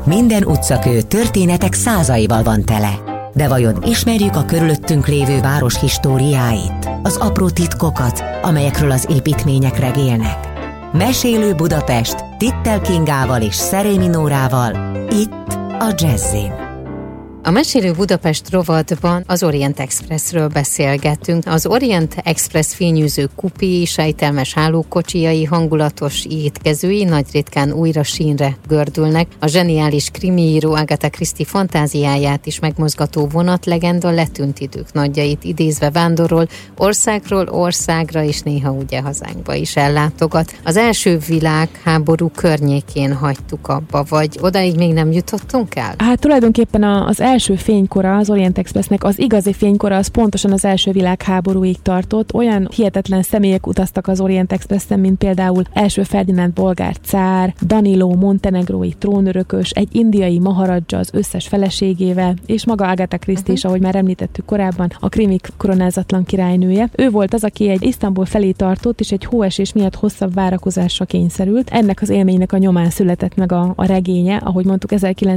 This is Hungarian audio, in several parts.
Minden utcakő történetek százaival van tele. De vajon ismerjük a körülöttünk lévő város históriáit, az apró titkokat, amelyekről az építmények regélnek? Mesélő Budapest Tittel Kingával és Szerémi Nórával, itt a Jazzin. A Mesélő Budapest rovatban az Orient Expressről beszélgetünk. Az Orient Express fényűző kupi, sejtelmes hálókocsijai, hangulatos étkezői nagyritkán újra sínre gördülnek. A zseniális krimiíró Agatha Christie fantáziáját is megmozgató vonatlegenda letűnt idők nagyjait idézve vándorol országról országra, és néha ugye hazánkba is ellátogat. Az első világháború környékén hagytuk abba, vagy odaig még nem jutottunk el? Hát tulajdonképpen az első fénykora az Orient Expressnek, az igazi fénykora az pontosan az első világháborúig tartott. Olyan hihetetlen személyek utaztak az Orient Expressen, mint például első Ferdinánd bolgár cár, Danilo montenegrói trónörökös, egy indiai maharadzsa az összes feleségével, és maga Agatha Christie is, ahogy már említettük korábban, a krimik koronázatlan királynője. Ő volt az, aki egy Isztambul felé tartott, és egy hóesés miatt hosszabb várakozásra kényszerült. Ennek az élménynek a nyomán született meg a regénye, ahogy mondtuk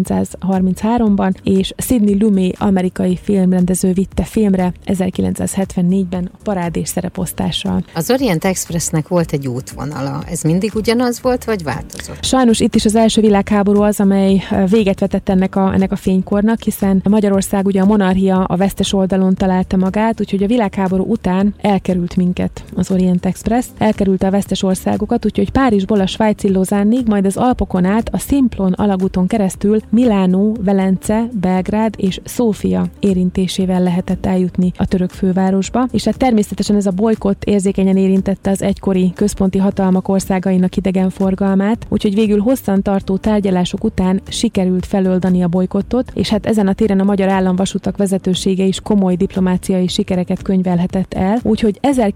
1933-ban, és Sidney Lumet amerikai filmrendező vitte filmre 1974-ben a parádés szereposztással. Az Orient Expressnek volt egy útvonala. Ez mindig ugyanaz volt, vagy változott? Sajnos itt is az első világháború az, amely véget vetett ennek a fénykornak, hiszen Magyarország ugye a monarchia a vesztes oldalon találta magát, úgyhogy a világháború után elkerült minket az Orient Express, elkerült a vesztes országokat, úgyhogy Párizsból a svájci Lausanne-ig, majd az Alpokon át a Simplon alagúton keresztül Milánó, Velence, Belgrád és Szófia érintésével lehetett eljutni a török fővárosba, és hát természetesen ez a bolykott érzékenyen érintette az egykori központi hatalmak országainak idegenforgalmát, úgyhogy végül hosszan tartó tárgyalások után sikerült feloldani a bolykottot, és hát ezen a téren a Magyar Államvasutak vezetősége is komoly diplomáciai sikereket könyvelhetett el, úgyhogy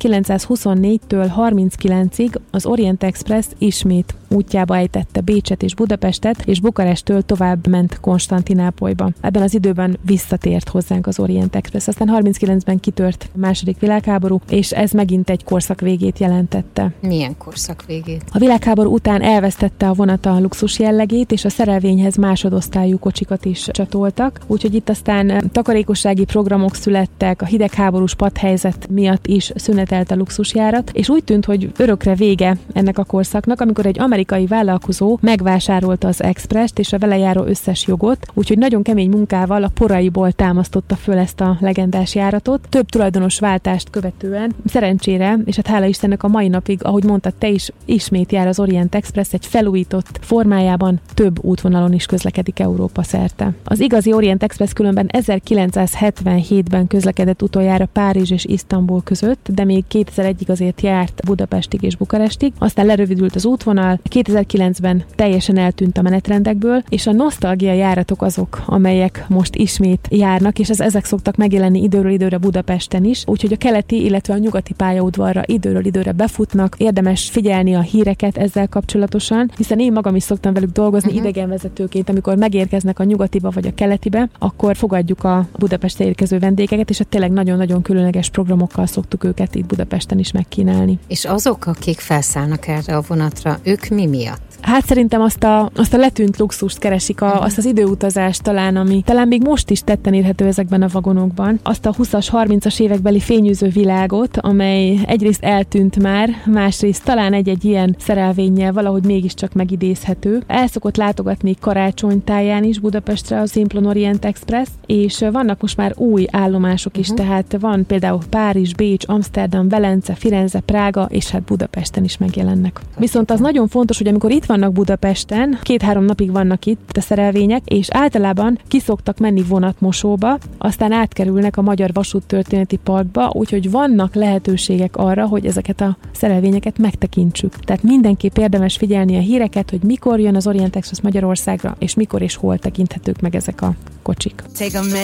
1924-től 39-ig az Orient Express ismét útjába ejtette Bécset és Budapestet, és Bukarestől tovább ment Konstantinápolyba. Ebben az időben visszatért hozzánk az Orient Express. Aztán 39-ben kitört a második világháború, és ez megint egy korszak végét jelentette. Milyen korszak végét? A világháború után elvesztette a vonat a luxus jellegét, és a szerelvényhez másodosztályú kocsikat is csatoltak, úgyhogy itt aztán takarékossági programok születtek, a hidegháborús padhelyzet miatt is szünetelt a luxusjárat, és úgy tűnt, hogy örökre vége ennek a korszaknak, amikor egy amerikai vállalkozó megvásárolta az Expresst és a vele járó összes jogot, úgyhogy nagyon kemény munkával a poraiból támasztotta föl ezt a legendás járatot. Több tulajdonos váltást követően szerencsére, és hát hála Istennek a mai napig, ahogy mondtad te is, ismét jár az Orient Express egy felújított formájában, több útvonalon is közlekedik Európa szerte. Az igazi Orient Express különben 1977-ben közlekedett utoljára Párizs és Isztambul között, de még 2001-ig azért járt Budapestig és Bukarestig, aztán lerövidült az útvonal, 2009-ben teljesen eltűnt a menetrendekből, és a nosztalgia járatok azok, amelyek most ismét járnak, és ezek szoktak megjelenni időről időre Budapesten is, úgyhogy a keleti, illetve a nyugati pályaudvarra időről időre befutnak. Érdemes figyelni a híreket ezzel kapcsolatosan, hiszen én magam is szoktam velük dolgozni idegenvezetőként, amikor megérkeznek a nyugatiba vagy a keletibe, akkor fogadjuk a Budapestre érkező vendégeket, és tényleg nagyon-nagyon különleges programokkal szoktuk őket itt Budapesten is megkínálni. És azok, akik felszállnak erre a vonatra, ők mi miatt? Hát szerintem azt a letűnt luxust keresik, azt az időutazást talán, ami talán még most is tetten érhető ezekben a vagonokban. Azt a 20-as, 30-as évekbeli fényűző világot, amely egyrészt eltűnt már, másrészt talán egy ilyen szerelvénnyel valahogy mégiscsak megidézhető. El szokott látogatni karácsonytáján is Budapestre a Simplon Orient Express, és vannak most már új állomások is, tehát van például Párizs, Bécs, Amsterdam, Velence, Firenze, Prága, és hát Budapesten is megjelennek. Viszont az nagyon fontos, hogy amikor itt vannak Budapesten, 2-3 napig vannak itt a szerelvények, és általában kiszoktak menni vonatmosóba, aztán átkerülnek a Magyar Vasúttörténeti Parkba, úgyhogy vannak lehetőségek arra, hogy ezeket a szerelvényeket megtekintsük. Tehát mindenképp érdemes figyelni a híreket, hogy mikor jön az Orient Express Magyarországra, és mikor és hol tekinthetők meg ezek a kocsik.